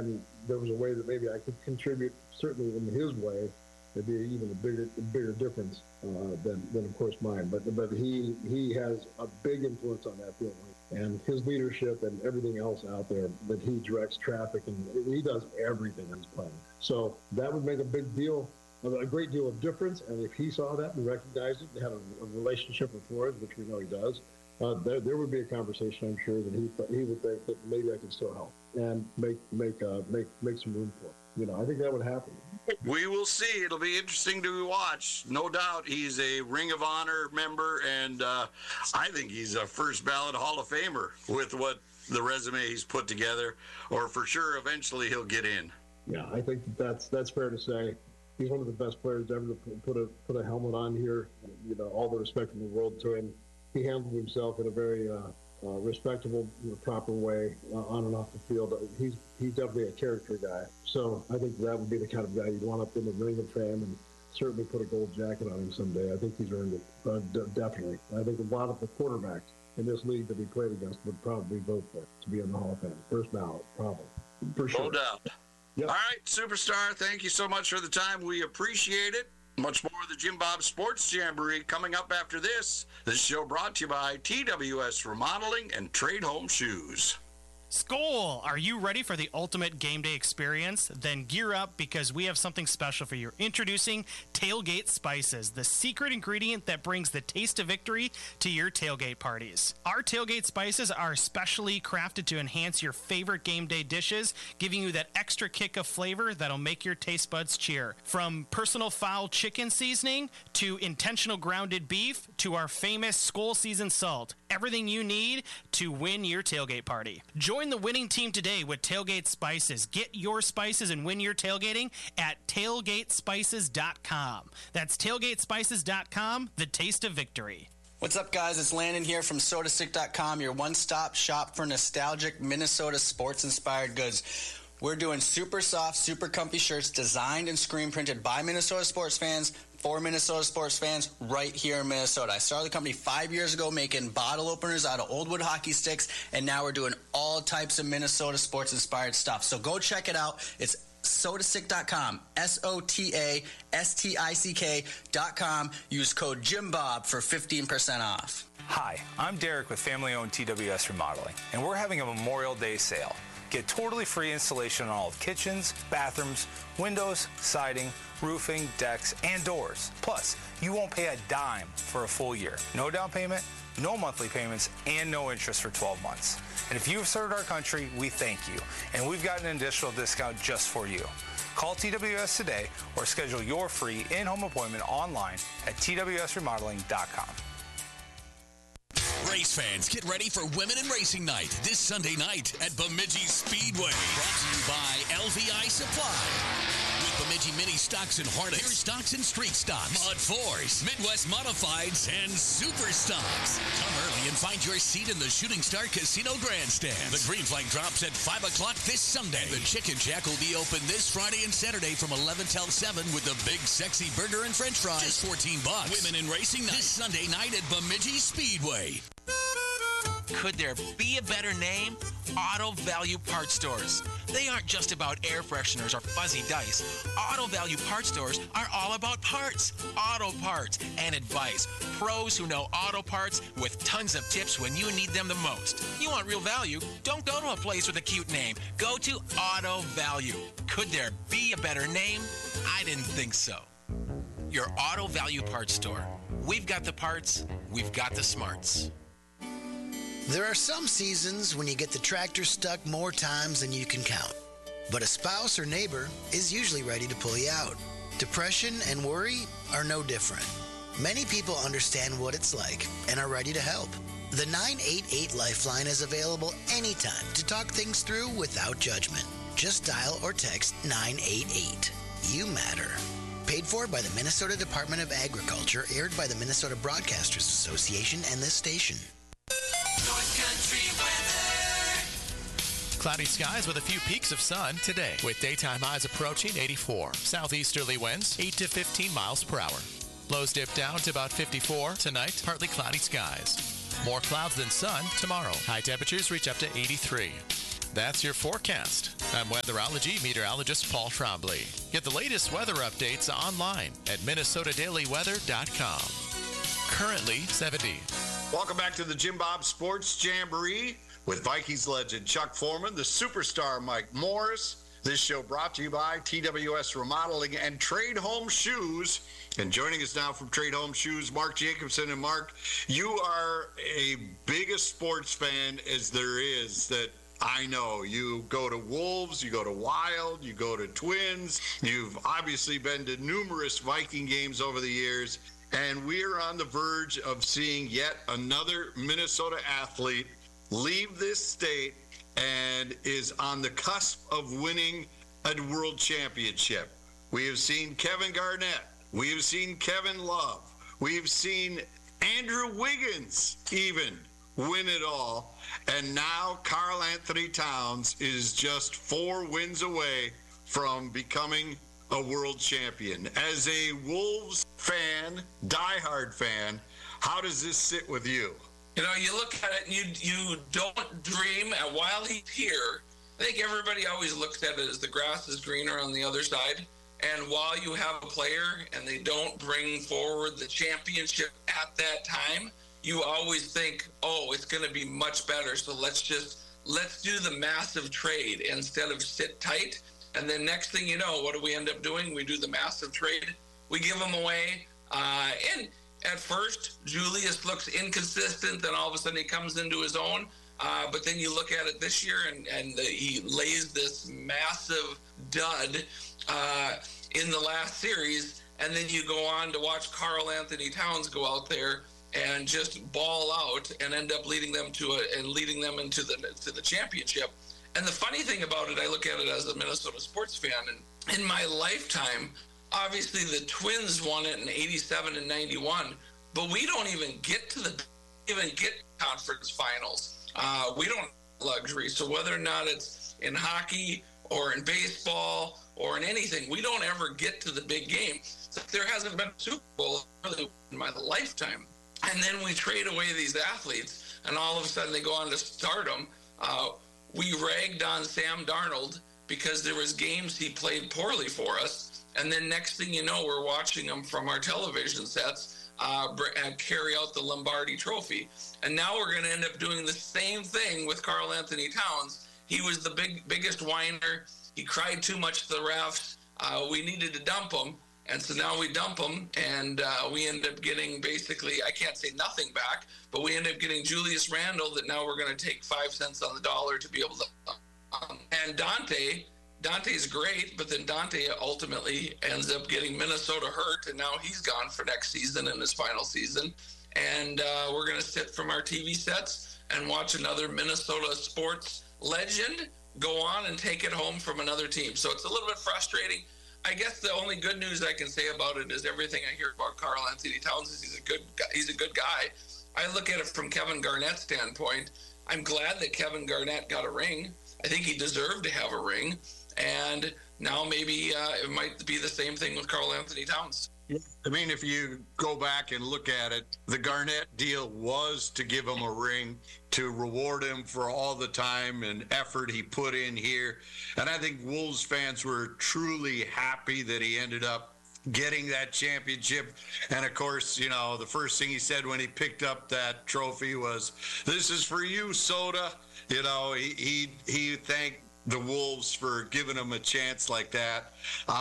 and there was a way that maybe I could contribute, certainly in his way, it'd be even a bigger difference than of course mine. But he has a big influence on that field, and his leadership and everything else out there, that he directs traffic and he does everything he's playing. So that would make a big deal, a great deal of difference. And if he saw that and recognized it and had a relationship with Flores, which we know he does, there would be a conversation, I'm sure, that he would think that maybe I could still help and make some room for it. I think that would happen. We will see. It'll be interesting to watch. No doubt he's a Ring of Honor member, and I think he's a first ballot Hall of Famer with what the resume he's put together, or for sure eventually he'll get in. Yeah, I think that's fair to say. He's one of the best players ever to put a helmet on here. All the respect in the world to him. He handled himself in a very respectable, proper way on and off the field. He's definitely a character guy. So I think that would be the kind of guy you'd want up in the Ring of Fame, and certainly put a gold jacket on him someday. I think he's earned it, definitely. I think a lot of the quarterbacks in this league that he played against would probably vote for it to be in the Hall of Fame. First ballot, probably. For sure. No doubt. Yep. All right, Superstar, thank you so much for the time. We appreciate it. Much more of the Jim Bob Sports Jamboree coming up after this. This show brought to you by TWS Remodeling and Trade Home Shoes. Skol! Are you ready for the ultimate game day experience? Then gear up, because we have something special for you. Introducing Tailgate Spices, the secret ingredient that brings the taste of victory to your tailgate parties. Our Tailgate Spices are specially crafted to enhance your favorite game day dishes, giving you that extra kick of flavor that'll make your taste buds cheer. From personal foul chicken seasoning to intentional grounded beef to our famous Skol seasoned salt. Everything you need to win your tailgate party. Join the winning team today with Tailgate Spices. Get your spices and win your tailgating at tailgatespices.com. That's tailgatespices.com, the taste of victory. What's up, guys? It's Landon here from SodaStick.com, your one-stop shop for nostalgic Minnesota sports-inspired goods. We're doing super soft, super comfy shirts designed and screen printed by Minnesota sports fans for Minnesota sports fans right here in Minnesota. I started the company 5 years ago making bottle openers out of old wood hockey sticks, and now we're doing all types of Minnesota sports-inspired stuff. So go check it out. It's SodaStick.com, SotaStick.com. Use code JimBob for 15% off. Hi, I'm Derek with family-owned TWS Remodeling, and we're having a Memorial Day sale. Get totally free installation on all of kitchens, bathrooms, windows, siding, roofing, decks, and doors. Plus, you won't pay a dime for a full year. No down payment, no monthly payments, and no interest for 12 months. And if you've served our country, we thank you. And we've got an additional discount just for you. Call TWS today or schedule your free in-home appointment online at twsremodeling.com. Race fans, get ready for Women in Racing Night this Sunday night at Bemidji Speedway. Brought to you by LVI Supply. With Bemidji Mini Stocks and Harness, Pure Stocks and Street Stocks, Mod 4s, Midwest Modifieds, and Super Stocks. Come early and find your seat in the Shooting Star Casino Grandstand. The green flag drops at 5 o'clock this Sunday. The Chicken Shack will be open this Friday and Saturday from 11 till 7 with the big sexy burger and french fries. Just $14. Women in Racing Night this Sunday night at Bemidji Speedway. Could there be a better name? Auto Value Parts Stores. They aren't just about air fresheners or fuzzy dice. Auto Value Parts Stores are all about parts, auto parts, and advice. Pros who know auto parts with tons of tips when you need them the most. You want real value? Don't go to a place with a cute name. Go to Auto Value. Could there be a better name? I didn't think so. Your Auto Value Parts Store. We've got the parts, we've got the smarts. There are some seasons when you get the tractor stuck more times than you can count. But a spouse or neighbor is usually ready to pull you out. Depression and worry are no different. Many people understand what it's like and are ready to help. The 988 Lifeline is available anytime to talk things through without judgment. Just dial or text 988. You matter. Paid for by the Minnesota Department of Agriculture, aired by the Minnesota Broadcasters Association and this station. North Country weather. Cloudy skies with a few peaks of sun today, with daytime highs approaching 84. Southeasterly winds 8 to 15 miles per hour. Lows dip down to about 54 tonight. Partly cloudy skies. More clouds than sun tomorrow. High temperatures reach up to 83. That's your forecast. I'm weatherology meteorologist Paul Trombley. Get the latest weather updates online at minnesotadailyweather.com. Currently 70. Welcome back to the Jim Bob Sports Jamboree with Vikings legend Chuck Foreman, the superstar Mike Morris. This show brought to you by TWS Remodeling and Trade Home Shoes. And joining us now from Trade Home Shoes, Mark Jacobson. And Mark, you are a biggest sports fan as there is that I know. You go to Wolves, you go to Wild, you go to Twins. You've obviously been to numerous Viking games over the years. And we're on the verge of seeing yet another Minnesota athlete leave this state and is on the cusp of winning a world championship. We have seen Kevin Garnett. We have seen Kevin Love. We have seen Andrew Wiggins even win it all. And now Karl Anthony Towns is just 4 wins away from becoming a world champion. As a Wolves fan, diehard fan, how does this sit with you? You know, you look at it and you don't dream. And while he's here, I think everybody always looks at it as the grass is greener on the other side. And while you have a player and they don't bring forward the championship at that time, you always think, oh, it's going to be much better. So let's do the massive trade instead of sit tight. And then next thing you know, what do we end up doing? We do the massive trade. We give them away. And at first, Julius looks inconsistent. Then all of a sudden he comes into his own. But then you look at it this year and he lays this massive dud in the last series. And then you go on to watch Karl Anthony Towns go out there and just ball out and end up leading them into the championship. And the funny thing about it, I look at it as a Minnesota sports fan, and in my lifetime, obviously the Twins won it in 87 and 91, but we don't even get conference finals. We don't have luxury. So whether or not it's in hockey or in baseball or in anything, we don't ever get to the big game. So there hasn't been a Super Bowl really in my lifetime. And then we trade away these athletes, and all of a sudden they go on to stardom. We ragged on Sam Darnold because there was games he played poorly for us. And then next thing you know, we're watching him from our television sets carry out the Lombardi Trophy. And now we're going to end up doing the same thing with Karl Anthony Towns. He was the biggest whiner. He cried too much to the refs. We needed to dump him. And so now we dump him, and we end up getting basically, I can't say nothing back, but we end up getting Julius Randle that now we're going to take 5 cents on the dollar to be able to. And Dante's great, but then Dante ultimately ends up getting Minnesota hurt, and now he's gone for next season in his final season. And we're going to sit from our TV sets and watch another Minnesota sports legend go on and take it home from another team. So it's a little bit frustrating. I guess the only good news I can say about it is everything I hear about Karl Anthony Towns is he's a good guy. I look at it from Kevin Garnett's standpoint. I'm glad that Kevin Garnett got a ring. I think he deserved to have a ring. And now maybe it might be the same thing with Karl Anthony Towns. I mean, if you go back and look at it, the Garnett deal was to give him a ring, to reward him for all the time and effort he put in here. And I think Wolves fans were truly happy that he ended up getting that championship. And of course, you know, the first thing he said when he picked up that trophy was, "This is for you, Soda." You know, he thanked the Wolves for giving him a chance like that.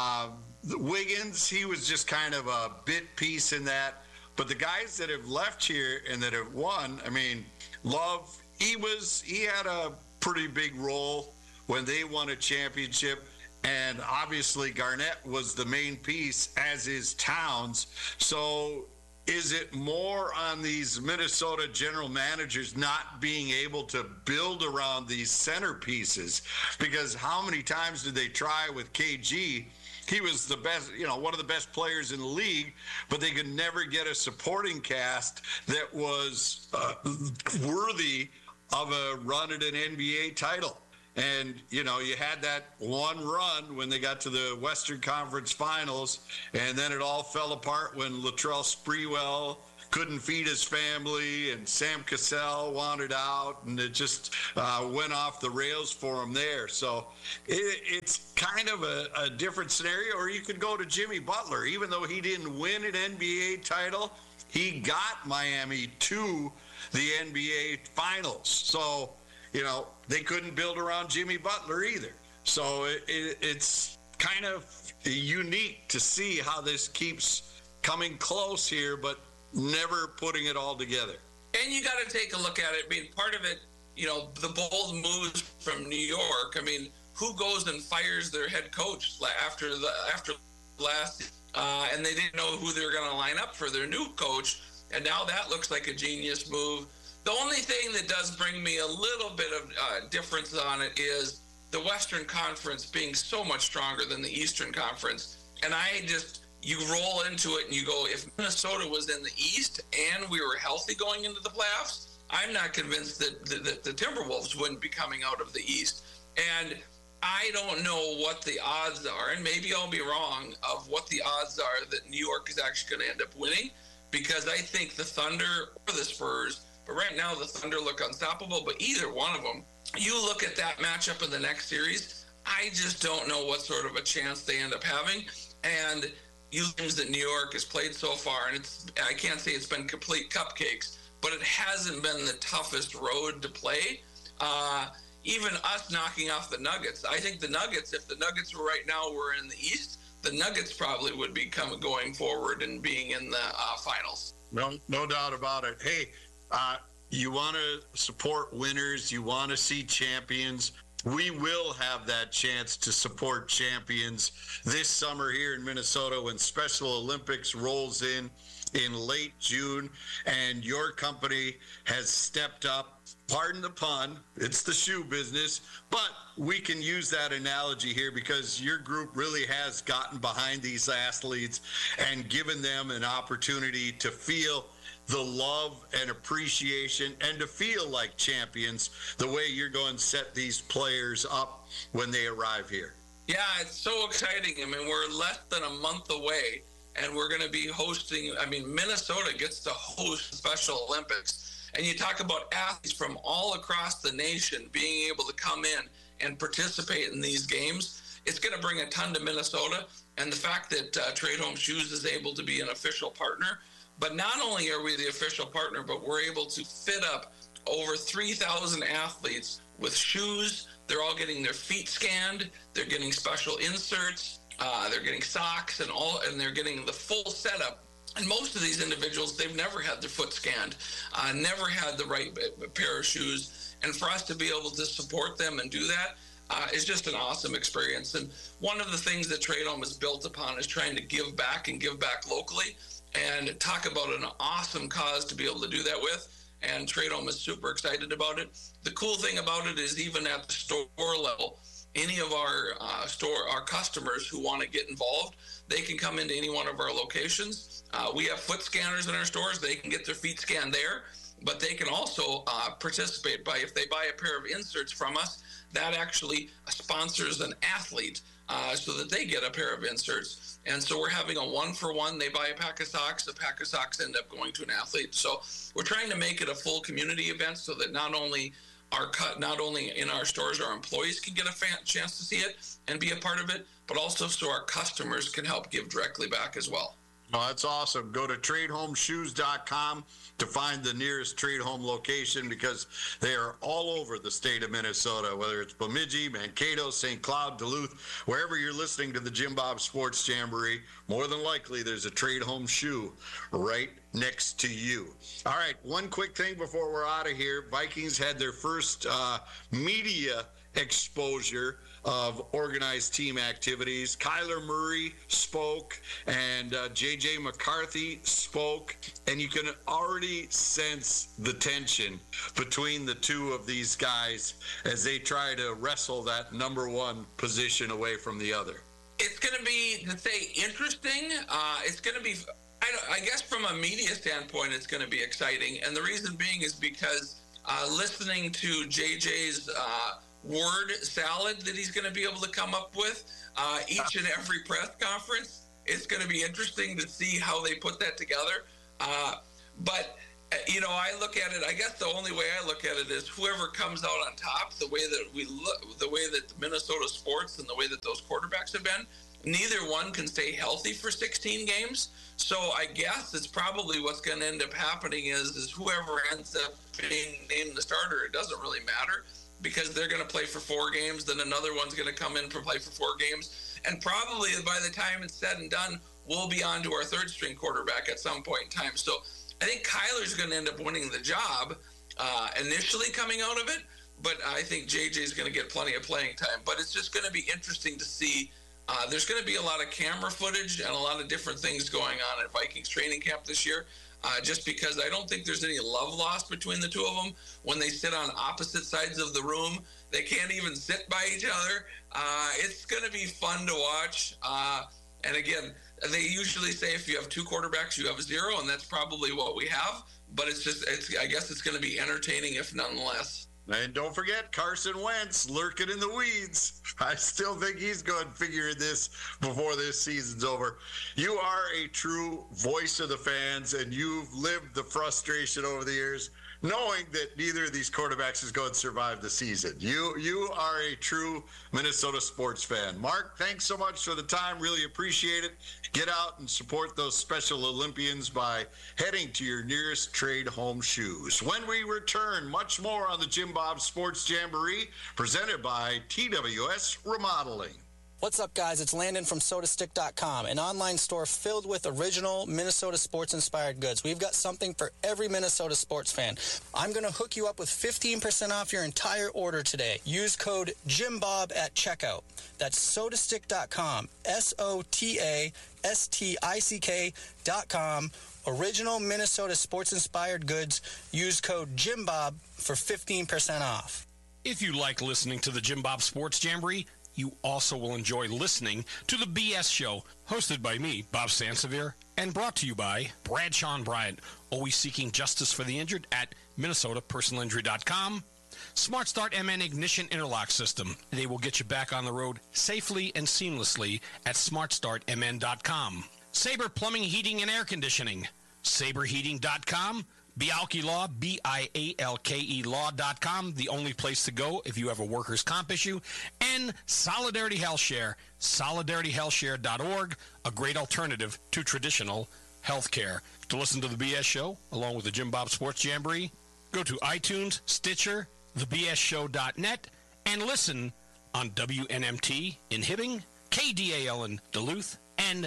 Wiggins, he was just kind of a bit piece in that. But the guys that have left here and that have won, I mean, Love, he had a pretty big role when they won a championship. And obviously Garnett was the main piece, as is Towns. So is it more on these Minnesota general managers not being able to build around these centerpieces? Because how many times did they try with KG? He was the best, you know, one of the best players in the league, but they could never get a supporting cast that was worthy of a run at an NBA title. And, you know, you had that one run when they got to the Western Conference Finals, and then it all fell apart when Latrell Sprewell couldn't feed his family, and Sam Cassell wanted out, and it just went off the rails for him there. So it's kind of a different scenario. Or you could go to Jimmy Butler. Even though he didn't win an NBA title, he got Miami to the NBA Finals. So, they couldn't build around Jimmy Butler either. So it's kind of unique to see how this keeps coming close here, but never putting it all together. And you got to take a look at it. I mean, part of it, the bold moves from New York. I mean, who goes and fires their head coach after last? And they didn't know who they were going to line up for their new coach. And now that looks like a genius move. The only thing that does bring me a little bit of difference on it is the Western Conference being so much stronger than the Eastern Conference. And you roll into it and you go, if Minnesota was in the East and we were healthy going into the playoffs, I'm not convinced that the Timberwolves wouldn't be coming out of the East. And I don't know what the odds are, and maybe I'll be wrong, of what the odds are that New York is actually going to end up winning, because I think the Thunder or the Spurs, but right now the Thunder look unstoppable, but either one of them, you look at that matchup in the next series, I just don't know what sort of a chance they end up having. And games that New York has played so far, and I can't say it's been complete cupcakes, but it hasn't been the toughest road to play. Even us knocking off the Nuggets, I think the Nuggets, if the Nuggets were right now were in the East, the Nuggets probably would be going forward and being in the finals. No doubt about it. Hey, you want to support winners, you want to see champions. We will have that chance to support champions this summer here in Minnesota when Special Olympics rolls in late June, and your company has stepped up. Pardon the pun, it's the shoe business, but we can use that analogy here because your group really has gotten behind these athletes and given them an opportunity to feel the love and appreciation and to feel like champions the way you're going to set these players up when they arrive here. Yeah, it's so exciting. I mean, we're less than a month away, and we're going to be hosting, Minnesota gets to host Special Olympics. And you talk about athletes from all across the nation being able to come in and participate in these games. It's going to bring a ton to Minnesota. And the fact that Trade Home Shoes is able to be an official partner. But not only are we the official partner, but we're able to fit up over 3,000 athletes with shoes. They're all getting their feet scanned. They're getting special inserts. They're getting socks and they're getting the full setup. And most of these individuals, they've never had their foot scanned, never had the right pair of shoes. And for us to be able to support them and do that is just an awesome experience. And one of the things that Trade Home is built upon is trying to give back and give back locally and talk about an awesome cause to be able to do that with. And Trade Home is super excited about it. The cool thing about it is even at the store level, any of our customers who want to get involved, they can come into any one of our locations. We have foot scanners in our stores. They can get their feet scanned there, but they can also participate by, if they buy a pair of inserts from us, that actually sponsors an athlete so that they get a pair of inserts. And so we're having a 1-for-1. They buy a pack of socks end up going to an athlete. So we're trying to make it a full community event so that not only in our stores our employees can get a chance to see it and be a part of it, but also so our customers can help give directly back as well. Well, that's awesome. Go to TradeHomeShoes.com to find the nearest Trade Home location because they are all over the state of Minnesota, whether it's Bemidji, Mankato, St. Cloud, Duluth, wherever you're listening to the Jim Bob Sports Jamboree, more than likely there's a Trade Home shoe right next to you. All right, one quick thing before we're out of here. Vikings had their first media exposure of organized team activities. Kyler Murray spoke and J.J. McCarthy spoke, and you can already sense the tension between the two of these guys as they try to wrestle that number one position away from the other. It's going to be, to say, interesting. It's going to be, I guess from a media standpoint, it's going to be exciting. And the reason being is because listening to JJ's word salad that he's going to be able to come up with each and every press conference, it's going to be interesting to see how they put that together. But I look at it. I guess the only way I look at it is whoever comes out on top. The way that the way that Minnesota sports and the way that those quarterbacks have been, neither one can stay healthy for 16 games. So I guess it's probably what's going to end up happening is whoever ends up being named the starter, it doesn't really matter because they're going to play for 4 games. Then another one's going to come in for play for 4 games. And probably by the time it's said and done, we'll be on to our third string quarterback at some point in time. So I think Kyler's going to end up winning the job initially coming out of it. But I think JJ's going to get plenty of playing time. But it's just going to be interesting to see. There's going to be a lot of camera footage and a lot of different things going on at Vikings training camp this year, just because I don't think there's any love lost between the two of them. When they sit on opposite sides of the room, they can't even sit by each other. It's going to be fun to watch. And again, they usually say if you have 2 quarterbacks, you have 0, and that's probably what we have. But I guess it's going to be entertaining, if none less. And don't forget Carson Wentz lurking in the weeds. I still think he's going to figure this before this season's over. You are a true voice of the fans, and you've lived the frustration over the years, knowing that neither of these quarterbacks is going to survive the season. You are a true Minnesota sports fan. Mark, thanks so much for the time. Really appreciate it. Get out and support those Special Olympians by heading to your nearest Trade Home Shoes. When we return, much more on the Jim Bob Sports Jamboree, presented by TWS Remodeling. What's up, guys? It's Landon from SodaStick.com, an online store filled with original Minnesota sports-inspired goods. We've got something for every Minnesota sports fan. I'm going to hook you up with 15% off your entire order today. Use code JimBob at checkout. That's SodaStick.com, SodaStick.com. Original Minnesota sports-inspired goods. Use code JimBob for 15% off. If you like listening to the Jim Bob Sports Jamboree, you also will enjoy listening to the BS Show, hosted by me, Bob Sansevier, and brought to you by Bradshaw and Bryant, always seeking justice for the injured at MinnesotaPersonalInjury.com. Smart Start MN Ignition Interlock System. They will get you back on the road safely and seamlessly at SmartStartMN.com. Sabre Plumbing, Heating, and Air Conditioning. SaberHeating.com. Bialke Law, BIALKE Law.com, the only place to go if you have a workers' comp issue. And Solidarity Health Share, SolidarityHealthShare.org, a great alternative to traditional health care. To listen to the BS Show, along with the Jim Bob Sports Jamboree, go to iTunes, Stitcher, thebsshow.net, and listen on WNMT in Hibbing, KDAL in Duluth, and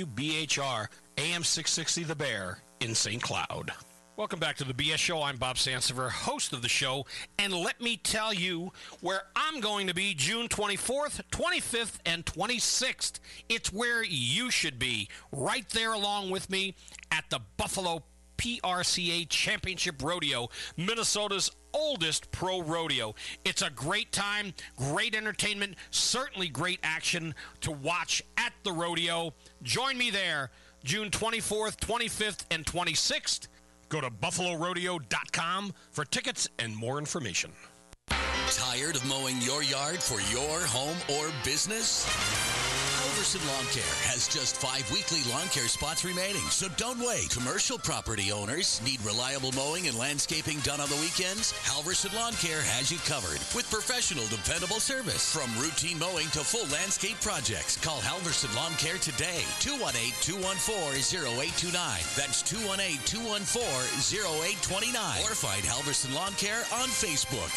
WBHR, AM 660 The Bear in St. Cloud. Welcome back to the BS Show. I'm Bob Sansevier, host of the show, and let me tell you where I'm going to be June 24th, 25th, and 26th. It's where you should be, right there along with me at the Buffalo PRCA Championship Rodeo, Minnesota's oldest pro rodeo. It's a great time, great entertainment, certainly great action to watch at the rodeo. Join me there June 24th, 25th, and 26th. Go to BuffaloRodeo.com for tickets and more information. Tired of mowing your yard for your home or business? Halverson Lawn Care has just 5 weekly lawn care spots remaining, so don't wait. Commercial property owners need reliable mowing and landscaping done on the weekends? Halverson Lawn Care has you covered with professional, dependable service. From routine mowing to full landscape projects, call Halverson Lawn Care today. 218-214-0829. That's 218-214-0829. Or find Halverson Lawn Care on Facebook.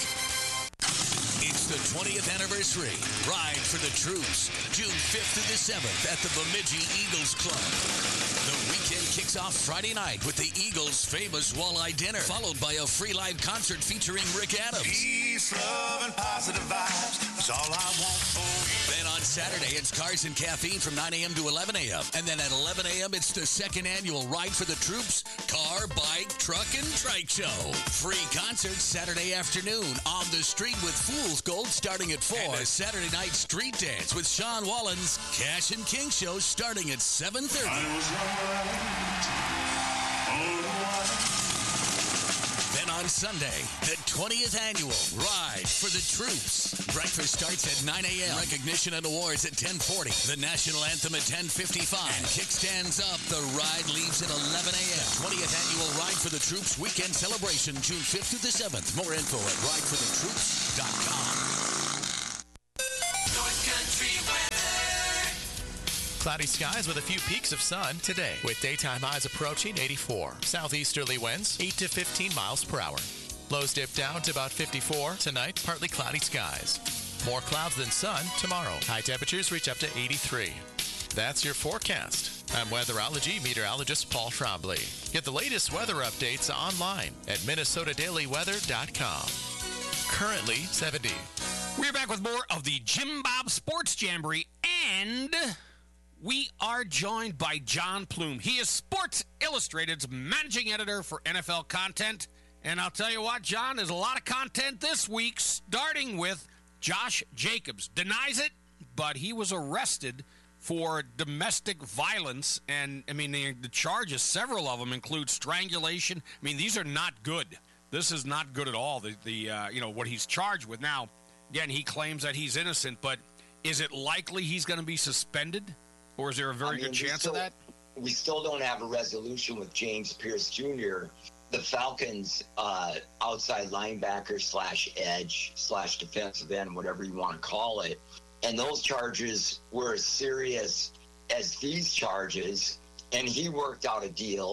It's the 20th anniversary. Ride for the Troops, June 5th to the 7th at the Bemidji Eagles Club. The weekend kicks off Friday night with the Eagles' famous walleye dinner, followed by a free live concert featuring Rick Adams. Peace, love, and positive vibes. That's all I want for you. Then on Saturday, it's Cars and Caffeine from 9 a.m. to 11 a.m. And then at 11 a.m., it's the second annual Ride for the Troops Car, Bike, Truck, and Trike Show. Free concerts Saturday afternoon on the street with Fool's Gold starting at 4. And a Saturday night street dance with Sean Wallen's Cash and King Show starting at 7:30. Then on Sunday, the 20th annual Ride for the Troops. Breakfast starts at 9 a.m. Recognition and awards at 10:40. The national anthem at 10:55. And kickstands up. The ride leaves at 11 a.m. 20th annual Ride for the Troops weekend celebration, June 5th through the 7th. More info at rideforthetroops.com. North Country weather. Cloudy skies with a few peaks of sun today, with daytime highs approaching 84. Southeasterly winds 8 to 15 miles per hour. Lows dip down to about 54. Tonight, partly cloudy skies. More clouds than sun tomorrow. High temperatures reach up to 83. That's your forecast. I'm weatherology meteorologist Paul Trombley. Get the latest weather updates online at minnesotadailyweather.com. Currently 70. We're back with more of the Jim Bob Sports Jamboree, and we are joined by John Plume. He is Sports Illustrated's managing editor for NFL content. And I'll tell you what, John, there's a lot of content this week, starting with Josh Jacobs. Denies it, but he was arrested for domestic violence. And, I mean, the charges, several of them include strangulation. I mean, these are not good. This is not good at all, what he's charged with. Now, again, he claims that he's innocent, but is it likely he's going to be suspended? Or is there a very good chance of that? We still don't have a resolution with James Pierce Jr., the Falcons' outside linebacker / edge / defensive end, whatever you want to call it. And those charges were as serious as these charges. And he worked out a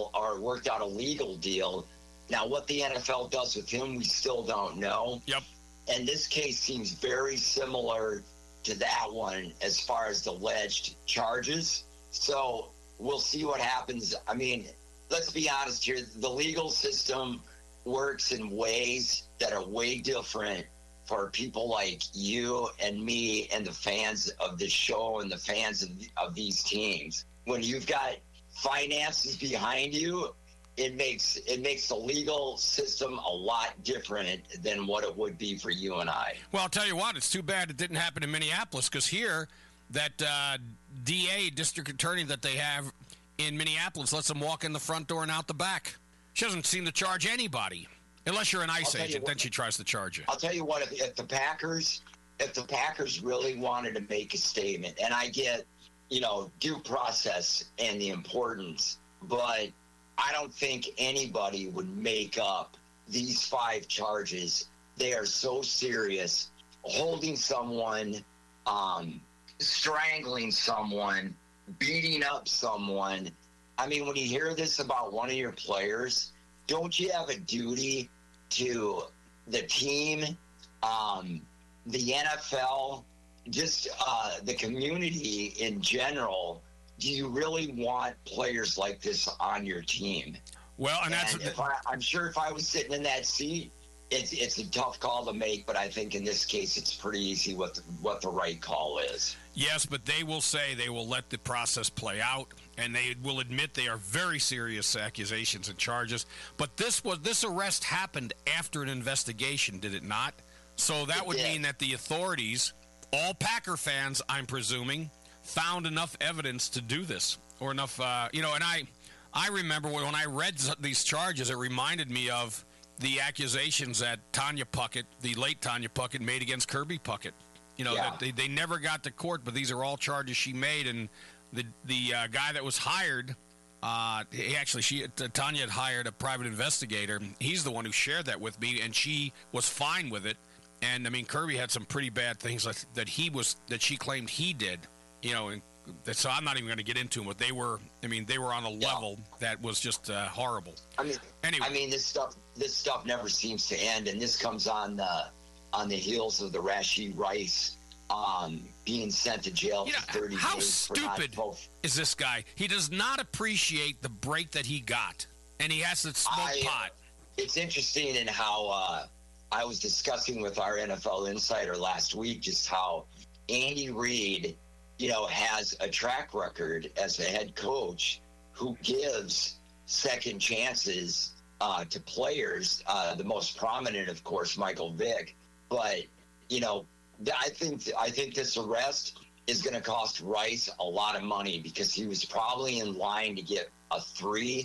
legal deal. Now, what the NFL does with him, we still don't know. Yep. And this case seems very similar to that one as far as the alleged charges. So we'll see what happens. I mean, let's be honest here. The legal system works in ways that are way different for people like you and me and the fans of this show and the fans of these teams. When you've got finances behind you, it makes the legal system a lot different than what it would be for you and I. Well, I'll tell you what, it's too bad it didn't happen in Minneapolis, because here, that DA, district attorney that they have in Minneapolis, lets them walk in the front door and out the back. She doesn't seem to charge anybody. Unless you're an ICE agent, then she tries to charge you. I'll tell you what, if the Packers really wanted to make a statement, and I get, due process and the importance, but I don't think anybody would make up these 5 charges. They are so serious. Holding someone, strangling someone, beating up someone. I mean, when you hear this about one of your players, don't you have a duty to the team, the NFL, just the community in general? Do you really want players like this on your team? Well, and that's I'm sure if I was sitting in that seat, it's a tough call to make, but I think in this case it's pretty easy what the right call is. Yes, but they will say they will let the process play out, and they will admit they are very serious accusations and charges. But this arrest happened after an investigation, did it not? So that would mean that the authorities, all Packer fans, I'm presuming, found enough evidence to do this, or enough, and I remember when I read these charges, it reminded me of the accusations that Tanya Puckett, the late Tanya Puckett, made against Kirby Puckett. That they never got to court, but these are all charges she made. And the guy that was hired, Tanya had hired a private investigator. He's the one who shared that with me, and she was fine with it. And I mean, Kirby had some pretty bad things that she claimed he did. So I'm not even going to get into them, but they were on a level that was just horrible. Anyway, this stuff never seems to end, and this comes on the heels of the Rashee Rice being sent to jail for 30 days. How stupid is this guy? He does not appreciate the break that he got, and he has to smoke pot. It's interesting in how I was discussing with our NFL insider last week just how Andy Reid, has a track record as a head coach who gives second chances to players. The most prominent, of course, Michael Vick. But, I think this arrest is going to cost Rice a lot of money because he was probably in line to get a 3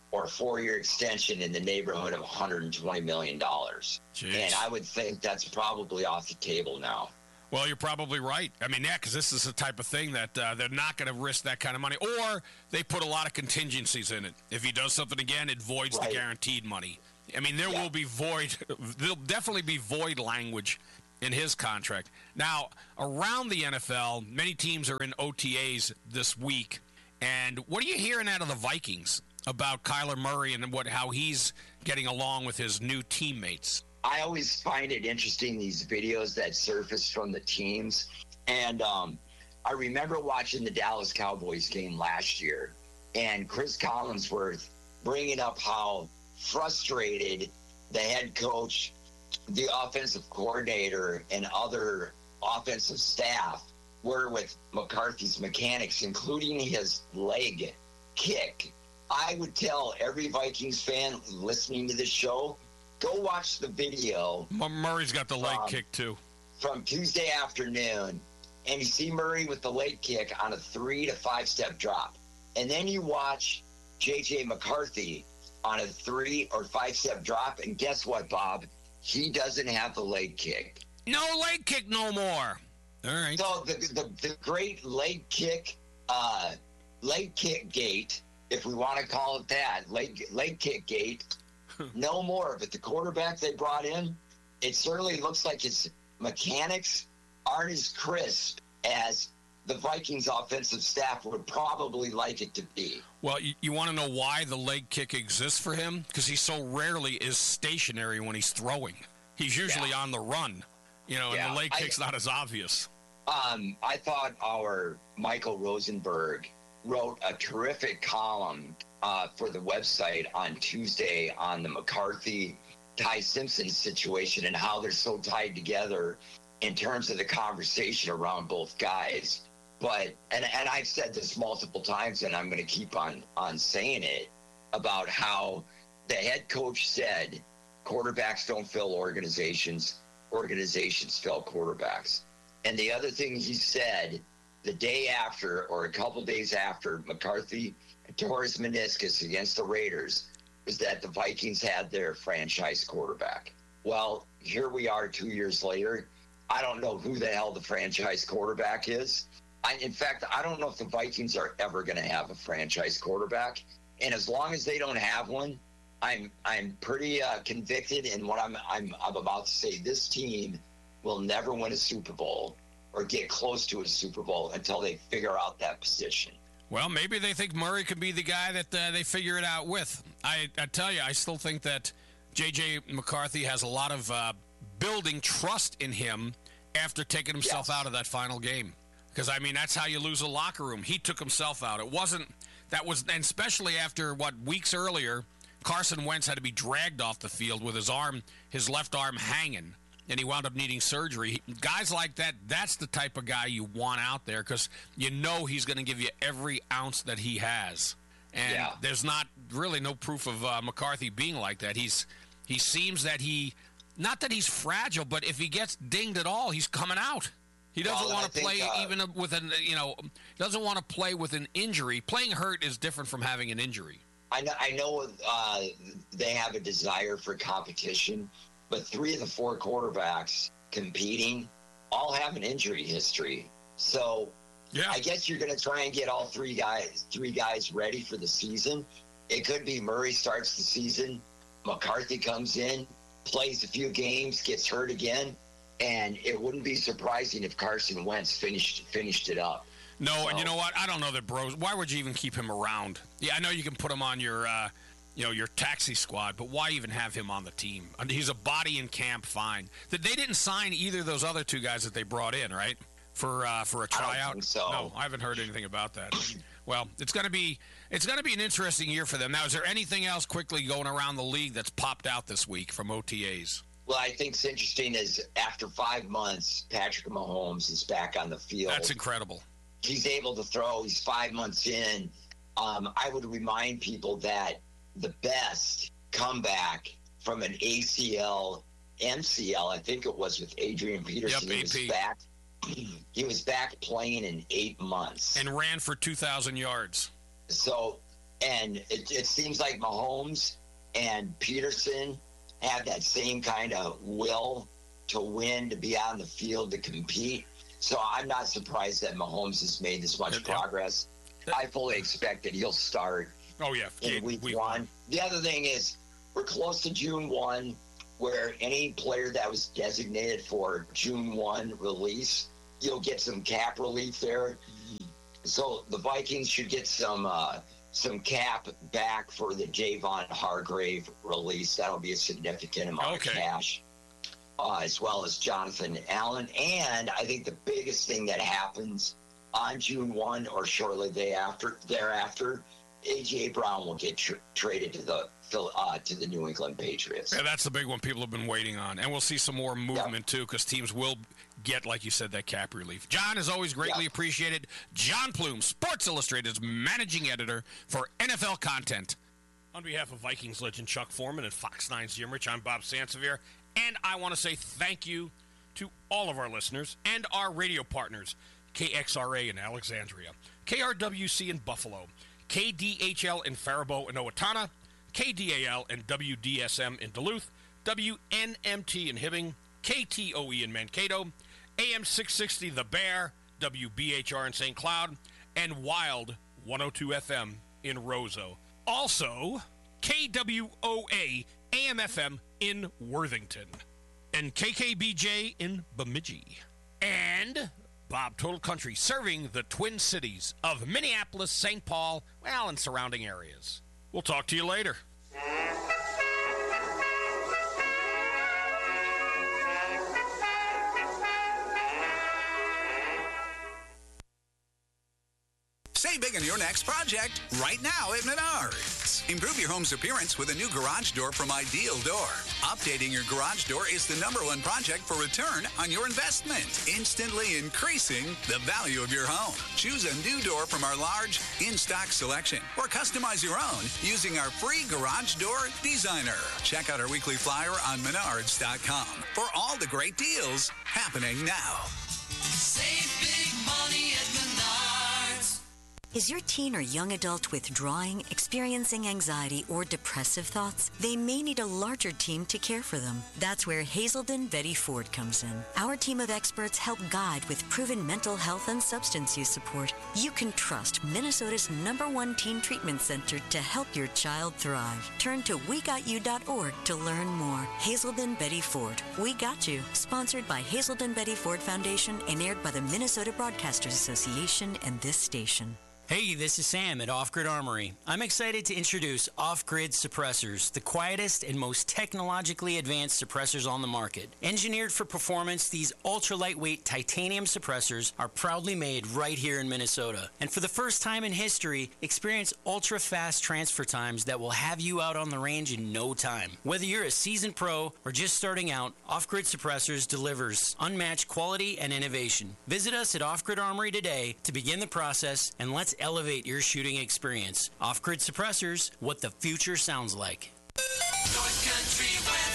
or a 4-year extension in the neighborhood of $120 million. Jeez. And I would think that's probably off the table now. Well, you're probably right. I mean, yeah, because this is the type of thing that they're not going to risk that kind of money. Or they put a lot of contingencies in it. If he does something again, it voids the guaranteed money. I mean, there'll definitely be void language in his contract. Now, around the NFL, many teams are in OTAs this week. And what are you hearing out of the Vikings about Kyler Murray and how he's getting along with his new teammates? I always find it interesting, these videos that surface from the teams. And I remember watching the Dallas Cowboys game last year, and Chris Collinsworth bringing up how frustrated the head coach, the offensive coordinator, and other offensive staff were with McCarthy's mechanics, including his leg kick. I would tell every Vikings fan listening to this show, go watch the video. Murray's got the leg kick, too. From Tuesday afternoon, and you see Murray with the leg kick on a 3 to 5 step drop. And then you watch J.J. McCarthy on a 3 or 5 step drop, and guess what, Bob? He doesn't have the leg kick. No leg kick no more. All right. So the great leg kick gate, if we want to call it that, leg kick gate, no more of it. The quarterback they brought in, it certainly looks like his mechanics aren't as crisp as the Vikings offensive staff would probably like it to be. Well, you want to know why the leg kick exists for him? Because he so rarely is stationary when he's throwing. He's usually on the run, and the leg kick's not as obvious. I thought our Michael Rosenberg wrote a terrific column for the website on Tuesday on the McCarthy Ty Simpson situation and how they're so tied together in terms of the conversation around both guys. But and I've said this multiple times, and I'm going to keep on saying it, about how the head coach said quarterbacks don't fill organizations fill quarterbacks. And the other thing he said the day after, or a couple days after, McCarthy tore his meniscus against the Raiders, was that the Vikings had their franchise quarterback. Well, here we are 2 years later. I don't know who the hell the franchise quarterback is. In fact, I don't know if the Vikings are ever going to have a franchise quarterback. And as long as they don't have one, I'm pretty convicted in what I'm about to say. This team will never win a Super Bowl or get close to a Super Bowl until they figure out that position. Well, maybe they think Murray could be the guy that they figure it out with. I tell you, I still think that J.J. McCarthy has a lot of building trust in him after taking himself out of that final game. Because, I mean, that's how you lose a locker room. He took himself out. And especially after, weeks earlier, Carson Wentz had to be dragged off the field with his left arm hanging, and he wound up needing surgery. Guys like that, that's the type of guy you want out there because you know he's going to give you every ounce that he has. And there's no proof of McCarthy being like that. He seems that not that he's fragile, but if he gets dinged at all, he's coming out. He doesn't want to play even with doesn't want to play with an injury. Playing hurt is different from having an injury. I know they have a desire for competition, but 3 of the 4 quarterbacks competing all have an injury history. So I guess you're going to try and get all three guys ready for the season. It could be Murray starts the season, McCarthy comes in, plays a few games, gets hurt again, and it wouldn't be surprising if Carson Wentz finished it up. No, and you know what? I don't know that Bros. Why would you even keep him around? Yeah, I know you can put him on your taxi squad, but why even have him on the team? I mean, he's a body in camp, fine. They didn't sign either of those other 2 guys that they brought in, right? For a tryout. I don't think so. No, I haven't heard anything about that. Well, it's going to be an interesting year for them. Now, is there anything else quickly going around the league that's popped out this week from OTAs? Well, I think it's interesting is after 5 months, Patrick Mahomes is back on the field. That's incredible. He's able to throw. He's 5 months in. I would remind people that the best comeback from an ACL, MCL, I think it was with Adrian Peterson. He was back playing in 8 months. And ran for 2,000 yards. So And it seems like Mahomes and Peterson have that same kind of will to win, to be on the field, to compete. So I'm not surprised that Mahomes has made this much progress. I fully expect that he'll start in week one. The other thing is we're close to June 1, where any player that was designated for June 1 release, you'll get some cap relief there. So the Vikings should get some cap back for the Javon Hargrave release. That'll be a significant amount of cash, as well as Jonathan Allen. And I think the biggest thing that happens on June 1 or shortly thereafter, A.J. Brown will get traded to the New England Patriots. Yeah, that's the big one people have been waiting on. And we'll see some more movement, too, because teams will get, like you said, that cap relief. John, is always greatly appreciated. John Plume, Sports Illustrated's managing editor for NFL content. On behalf of Vikings legend Chuck Foreman and Fox 9's Jim Rich, I'm Bob Sansevier. And I want to say thank you to all of our listeners and our radio partners, KXRA in Alexandria, KRWC in Buffalo, KDHL in Faribault and Owatonna, KDAL and WDSM in Duluth, WNMT in Hibbing, KTOE in Mankato, AM 660 The Bear, WBHR in St. Cloud, and Wild 102 FM in Roseau. Also, KWOA AM FM in Worthington, and KKBJ in Bemidji, and Bob Total Country, serving the Twin Cities of Minneapolis, St. Paul, and surrounding areas. We'll talk to you later. Save big on your next project right now at Menards. Improve your home's appearance with a new garage door from Ideal Door. Updating your garage door is the #1 project for return on your investment, instantly increasing the value of your home. Choose a new door from our large in-stock selection or customize your own using our free garage door designer. Check out our weekly flyer on Menards.com for all the great deals happening now. Save big money at Menards. Is your teen or young adult withdrawing, experiencing anxiety, or depressive thoughts? They may need a larger team to care for them. That's where Hazelden Betty Ford comes in. Our team of experts help guide with proven mental health and substance use support. You can trust Minnesota's #1 teen treatment center to help your child thrive. Turn to WeGotYou.org to learn more. Hazelden Betty Ford. We Got You. Sponsored by Hazelden Betty Ford Foundation and aired by the Minnesota Broadcasters Association and this station. Hey, this is Sam at Off Grid Armory. I'm excited to introduce Off Grid Suppressors, the quietest and most technologically advanced suppressors on the market. Engineered for performance, these ultra-lightweight titanium suppressors are proudly made right here in Minnesota. And for the first time in history, experience ultra-fast transfer times that will have you out on the range in no time. Whether you're a seasoned pro or just starting out, Off Grid Suppressors delivers unmatched quality and innovation. Visit us at Off Grid Armory today to begin the process, and let's elevate your shooting experience. Off-Grid Suppressors, what the future sounds like. North Country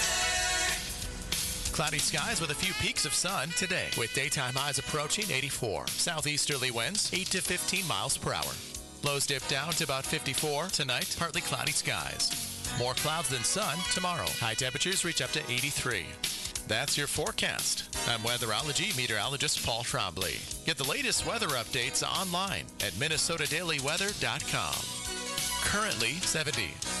weather. Cloudy skies with a few peaks of sun today, with daytime highs approaching 84. Southeasterly winds 8 to 15 miles per hour. Lows dip down to about 54 tonight. Partly cloudy skies. More clouds than sun tomorrow. High temperatures reach up to 83. That's your forecast. I'm weatherology meteorologist Paul Trombley. Get the latest weather updates online at MinnesotaDailyWeather.com. Currently 70.